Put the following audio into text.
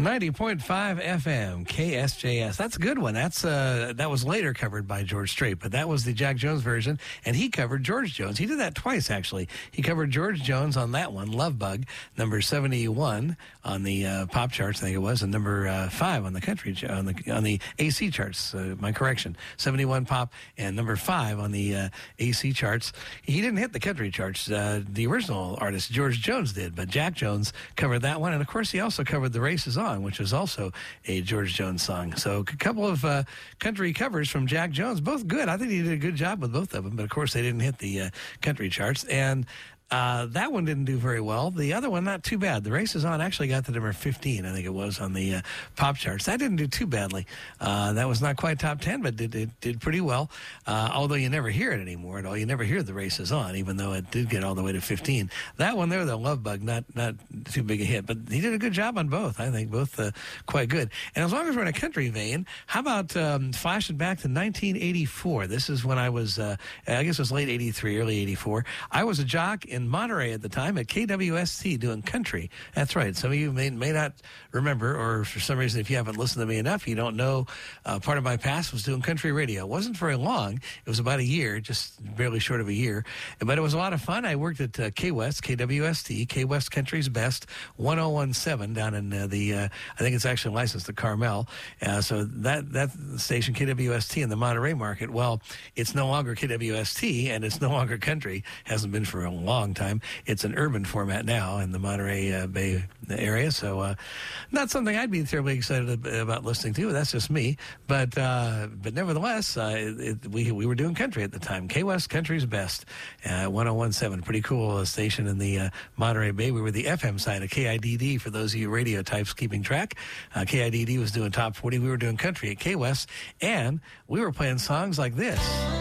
90.5 FM, KSJS. That's a good one. That was later covered by George Strait, but that was the Jack Jones version, and he covered George Jones. He did that twice, actually. He covered George Jones on that one, Love Bug, number 71 on the pop charts, I think it was, and number 5 on the country, on the AC charts. My correction, 71 pop and number 5 on the AC charts. He didn't hit the country charts. The original artist, George Jones, did, but Jack Jones covered that one, and of course he also covered The Race Is On, which was also a George Jones song. So a couple of country covers from Jack Jones, both good. I think he did a good job with both of them, but of course they didn't hit the country charts. And that one didn't do very well. The other one, not too bad. The Race Is On actually got to number 15, I think it was, on the pop charts. That didn't do too badly. That was not quite top 10, but it did pretty well. Although you never hear it anymore at all. You never hear The Race Is On, even though it did get all the way to 15. That one there, the Love Bug, not too big a hit, but he did a good job on both. I think both quite good. And as long as we're in a country vein, how about flashing back to 1984? This is when I was, I guess it was late 83, early 84. I was a jock in Monterey at the time at KWST doing country. That's right. Some of you may not remember, or for some reason, if you haven't listened to me enough, you don't know part of my past was doing country radio. It wasn't very long. It was about a year, just barely short of a year. But it was a lot of fun. I worked at K-West, KWST, K-West Country's Best, 1017 down in I think it's actually licensed to Carmel. So that station, KWST in the Monterey market, well, it's no longer KWST and it's no longer country. Hasn't been for a long time. It's an urban format now in the Monterey Bay area, so not something I'd be terribly excited about listening to. That's just me, but nevertheless, we were doing country at the time. K-West Country's Best, 1017, pretty cool station in the Monterey Bay. We were the FM side of KIDD for those of you radio types keeping track. KIDD was doing top 40. We were doing country at K-West, and we were playing songs like this.